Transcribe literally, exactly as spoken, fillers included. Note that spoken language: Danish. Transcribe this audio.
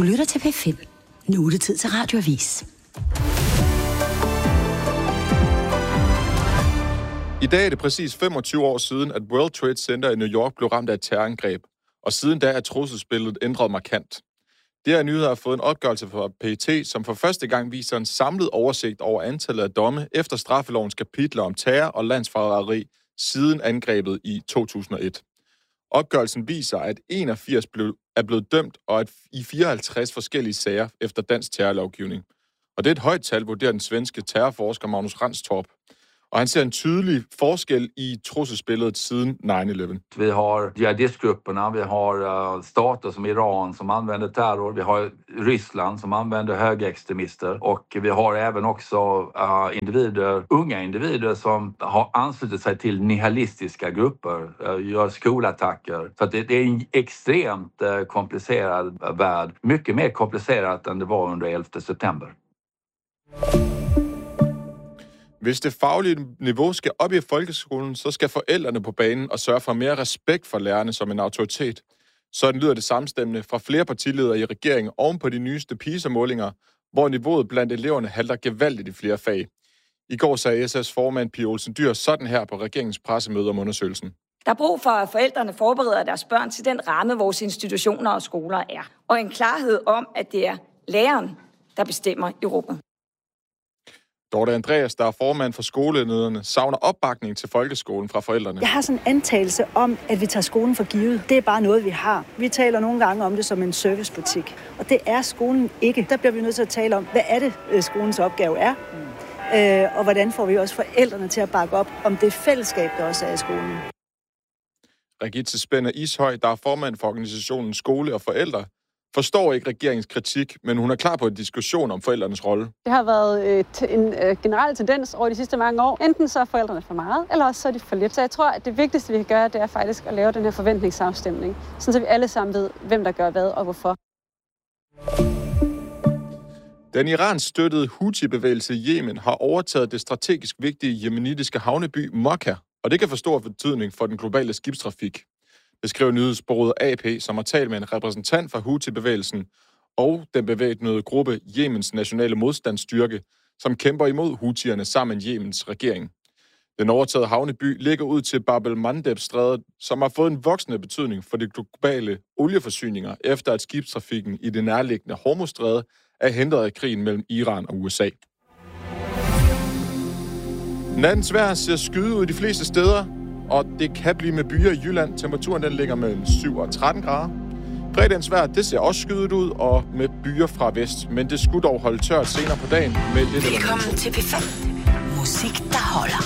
Du lytter til P fem. Nu er det tid til Radioavis. I dag er det præcis femogtyve år siden, at World Trade Center i New York blev ramt af et terrorangreb, og siden da er trusselsbilledet ændret markant. Det her nyheder har fået en opgørelse fra P E T, som for første gang viser en samlet oversigt over antallet af domme efter straffelovens kapitler om terror og landsforræderi siden angrebet i to tusind og et. Opgørelsen viser, at enogfirs blev, er blevet dømt og at i fireoghalvtreds forskellige sager efter dansk terrorlovgivning. Og det er et højt tal, vurderer den svenske terrorforsker Magnus Ranstorp. Og han ser en tydelig forskel i trusselsbilledet siden nine eleven. Vi har jihadistgrupperna, vi har uh, stater som Iran som använder terror, vi har Ryssland som använder högerextremister och vi har även också uh, individer, unga individer som har anslutit sig till nihilistiska grupper, uh, gör skolattacker. Så det, det är en extremt uh, komplicerad värld, mycket mer komplicerat än det var under elfte september. Hvis det faglige niveau skal op i folkeskolen, så skal forældrene på banen og sørge for mere respekt for lærerne som en autoritet. Sådan lyder det samstemmende fra flere partiledere i regeringen oven på de nyeste PISA-målinger, hvor niveauet blandt eleverne halter gevaldigt i flere fag. I går sagde S F's formand Pia Olsen Dyhr sådan her på regeringens pressemøde om undersøgelsen. Der er brug for, at forældrene forbereder deres børn til den ramme, vores institutioner og skoler er. Og en klarhed om, at det er læreren, der bestemmer i rummet. Dorte Andreas, der er formand for skolelederne, savner opbakning til folkeskolen fra forældrene. Jeg har sådan en antagelse om, at vi tager skolen for givet. Det er bare noget, vi har. Vi taler nogle gange om det som en servicebutik. Og det er skolen ikke. Der bliver vi nødt til at tale om, hvad er det, skolens opgave er. Mm. Øh, og hvordan får vi også forældrene til at bakke op om det fællesskab, der også er i skolen. Regitze Spænder Ishøj, der er formand for organisationen Skole og Forældre, forstår ikke regeringens kritik, men hun er klar på en diskussion om forældrenes rolle. Det har været et, en øh, generel tendens over de sidste mange år. Enten så er forældrene for meget, eller også så er de for lidt. Så jeg tror, at det vigtigste, vi kan gøre, det er faktisk at lave den her forventningsafstemning, så vi alle sammen ved, hvem der gør hvad og hvorfor. Den iransk-støttede Houthi-bevægelse i Yemen har overtaget det strategisk vigtige yemenitiske havneby Mokka, og det kan få stor betydning for den globale skibstrafik. Det skriver nyhedsbureauet A P, som har talt med en repræsentant fra Houthi-bevægelsen og den bevæbnede gruppe Yemens nationale modstandsstyrke, som kæmper imod Houthierne sammen med Yemens regering. Den overtagede havneby ligger ud til Bab el-Mandeb-strædet, som har fået en voksende betydning for de globale olieforsyninger, efter at skibstrafikken i det nærliggende Hormuzstræde er hindret af krigen mellem Iran og U S A. Nattens vejr ser skyde ud de fleste steder, og det kan blive med byer i Jylland. Temperaturen den ligger mellem syv og tretten grader. Fredagens vejr, det ser også skydet ud, og med byer fra vest. Men det skulle dog holde tørt senere på dagen med lidt. Velkommen til P fem. Musik, der holder.